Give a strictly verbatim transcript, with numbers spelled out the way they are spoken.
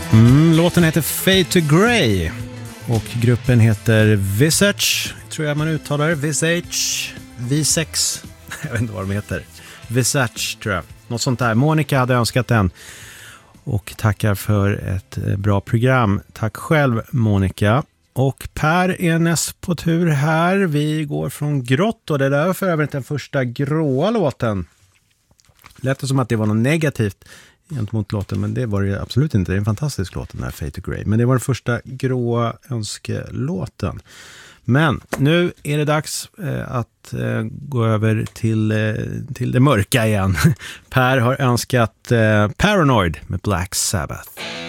Mm, låten heter Fade to Grey och gruppen heter Visage, tror jag man uttalar det. Visage, V sex, jag vet inte vad de heter. Visage tror jag, något sånt där. Monica hade önskat den och tackar för ett bra program. Tack själv Monica. Och Per är näst på tur här. Vi går från grått och det där var för övrigt den första gråa låten. Lät det som att det var något negativt gentemot låten, men det var det absolut inte. Det är en fantastisk låt, den här Fade to Grey. Men det var den första gråa önskelåten. Men nu är det dags eh, att eh, gå över till, eh, till det mörka igen. Per har önskat eh, Paranoid med Black Sabbath.